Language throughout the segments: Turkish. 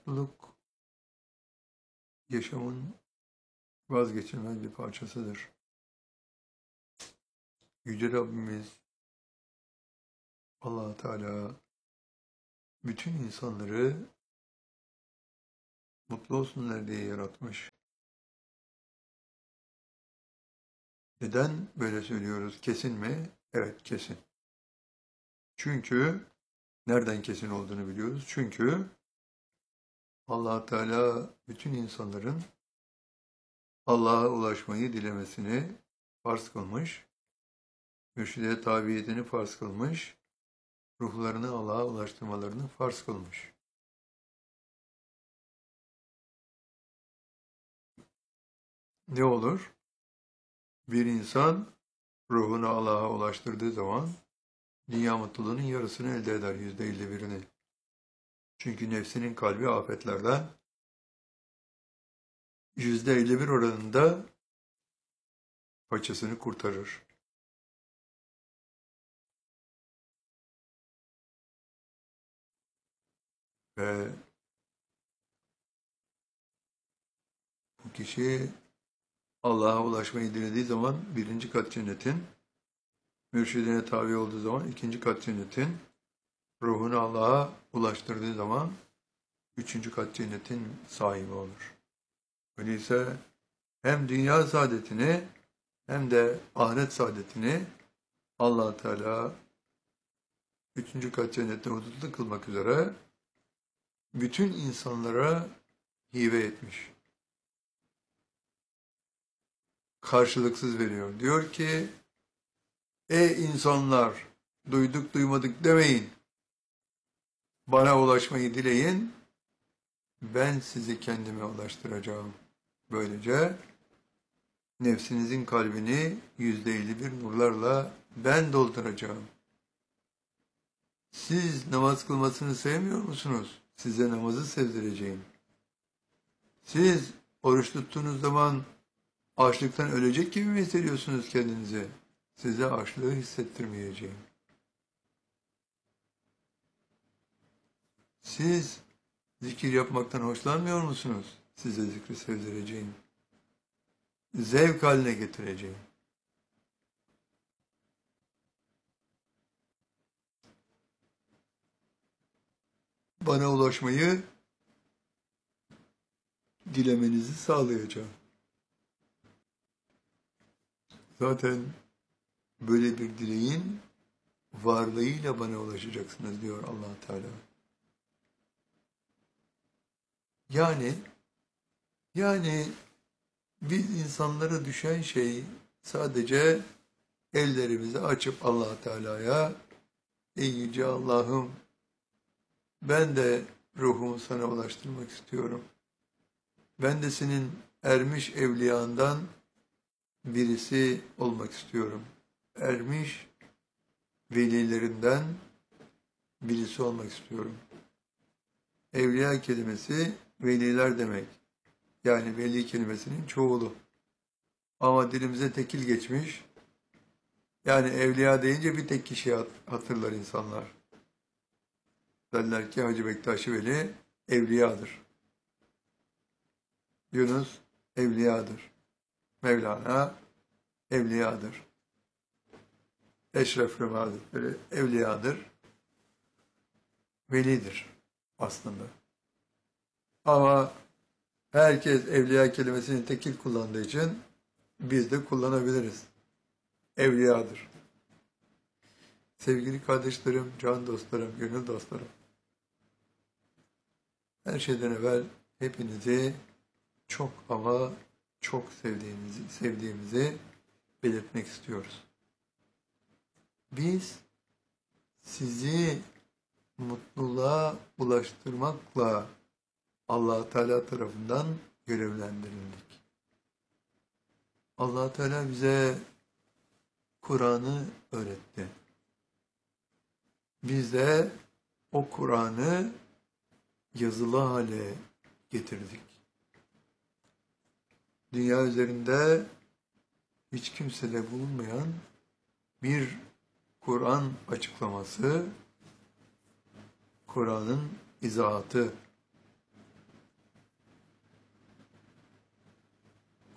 Mutluluk yaşamın vazgeçilmez bir parçasıdır. Yüce Rabbimiz Allah Teala bütün insanları mutlu olsunlar diye yaratmış. Neden böyle söylüyoruz? Kesin mi? Evet, kesin. Çünkü nereden kesin olduğunu biliyoruz. Çünkü Allah Teala bütün insanların Allah'a ulaşmayı dilemesini farz kılmış, mürşide tabiyetini farz kılmış, ruhlarını Allah'a ulaştırmalarını farz kılmış. Ne olur? Bir insan ruhunu Allah'a ulaştırdığı zaman dünya mutluluğunun yarısını elde eder, %51'ini. Çünkü nefsinin kalbi afetlerden %51 oranında paçasını kurtarır. Ve bu kişi Allah'a ulaşmayı dilediği zaman birinci kat cennetin, mürşidine tabi olduğu zaman ikinci kat cennetin, ruhunu Allah'a ulaştırdığı zaman üçüncü kat cennetin sahibi olur. Öyleyse hem dünya saadetini hem de ahiret saadetini Allah Teala üçüncü kat cennette hudutlu kılmak üzere bütün insanlara hibe etmiş. Karşılıksız veriyor. Diyor ki, ey insanlar, duyduk duymadık demeyin. Bana ulaşmayı dileyin, ben sizi kendime ulaştıracağım. Böylece nefsinizin kalbini %51 nurlarla ben dolduracağım. Siz namaz kılmasını sevmiyor musunuz? Size namazı sevdireceğim. Siz oruç tuttuğunuz zaman açlıktan ölecek gibi mi hissediyorsunuz kendinizi? Size açlığı hissettirmeyeceğim. Siz zikir yapmaktan hoşlanmıyor musunuz? Size zikri sevdireceğim. Zevk haline getireceğim. Bana ulaşmayı dilemenizi sağlayacağım. Zaten böyle bir dileğin varlığıyla bana ulaşacaksınız diyor Allah Teala. Yani biz insanlara düşen şey sadece ellerimizi açıp Allah Teala'ya, ey yüce Allah'ım, ben de ruhumu sana ulaştırmak istiyorum. Ben de senin ermiş evliyandan birisi olmak istiyorum. Ermiş velilerinden birisi olmak istiyorum. Evliya kelimesi veliler demek. Yani veli kelimesinin çoğulu. Ama dilimize tekil geçmiş. Yani evliya deyince bir tek kişiyi hatırlar insanlar. Derler ki Hacı Bektaş Veli evliyadır. Yunus evliyadır. Mevlana evliyadır. Eşref Rıma Hazretleri evliyadır. Velidir aslında. Ama herkes evliya kelimesini tekil kullandığı için biz de kullanabiliriz. Evliyadır. Sevgili kardeşlerim, can dostlarım, gönül dostlarım. Her şeyden evvel hepinizi çok ama çok sevdiğimizi belirtmek istiyoruz. Biz sizi mutluluğa ulaştırmakla Allah Teala tarafından görevlendirildik. Allah Teala bize Kur'an'ı öğretti. Biz de o Kur'an'ı yazılı hale getirdik. Dünya üzerinde hiç kimsede bulunmayan bir Kur'an açıklaması, Kur'an'ın izahatı,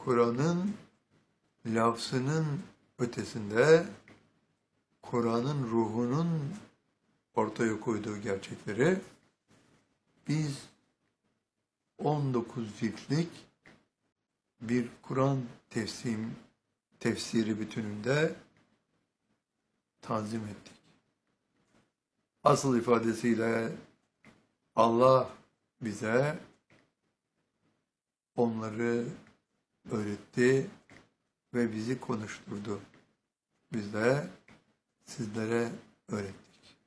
Kur'an'ın lafzının ötesinde Kur'an'ın ruhunun ortaya koyduğu gerçekleri biz 19 ciltlik bir Kur'an tefsiri bütününde tanzim ettik. Asıl ifadesiyle Allah bize onları öğretti ve bizi konuşturdu. Biz de sizlere öğrettik.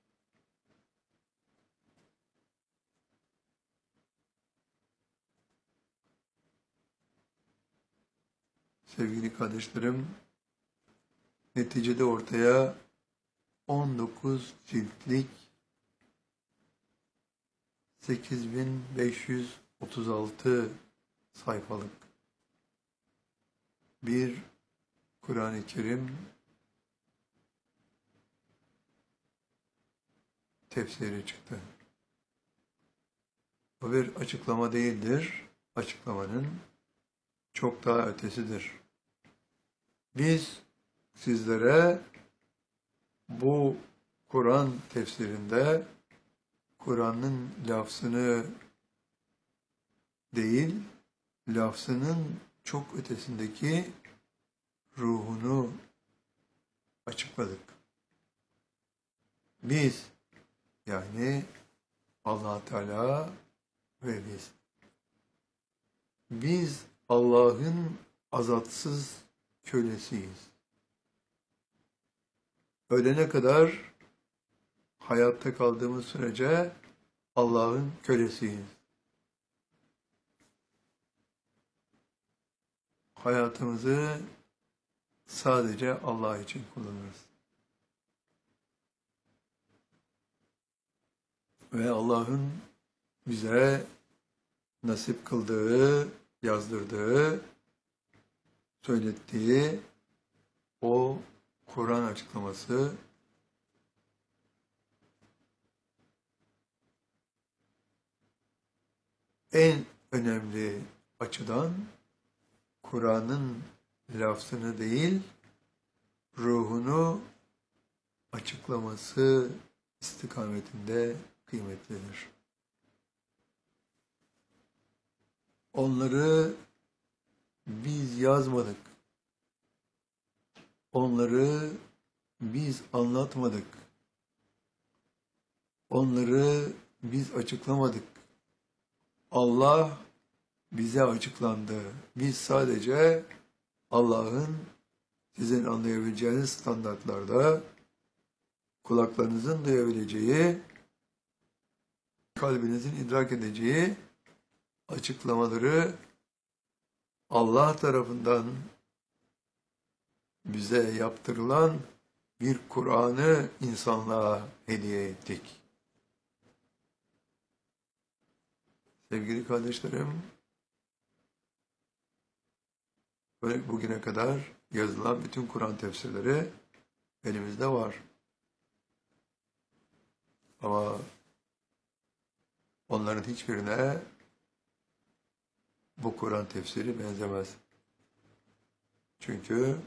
Sevgili kardeşlerim, neticede ortaya 19 ciltlik 8536 sayfalık bir Kur'an-ı Kerim tefsiri çıktı. Bu bir açıklama değildir. Açıklamanın çok daha ötesidir. Biz sizlere bu Kur'an tefsirinde Kur'an'ın lafzını değil, lafzının çok ötesindeki ruhunu açıkladık. Biz, yani Allah Teala ve biz Allah'ın azatsız kölesiyiz. Ölene kadar hayatta kaldığımız sürece Allah'ın kölesiyiz. Hayatımızı sadece Allah için kullanırız. Ve Allah'ın bize nasip kıldığı, yazdırdığı, söylettiği o Kur'an açıklaması en önemli açıdan Kur'an'ın lafzını değil, ruhunu açıklaması istikametinde kıymetlidir. Onları biz yazmadık. Onları biz anlatmadık. Onları biz açıklamadık. Allah bize açıklandı. Biz sadece Allah'ın sizin anlayabileceğiniz standartlarda kulaklarınızın duyabileceği, kalbinizin idrak edeceği açıklamaları Allah tarafından bize yaptırılan bir Kur'an'ı insanlığa hediye ettik. Sevgili kardeşlerim, bugüne kadar yazılan bütün Kur'an tefsirleri elimizde var. Ama onların hiçbirine bu Kur'an tefsiri benzemez. Çünkü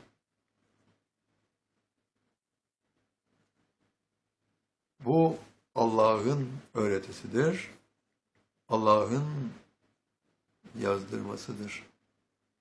bu Allah'ın öğretisidir. Allah'ın yazdırmasıdır.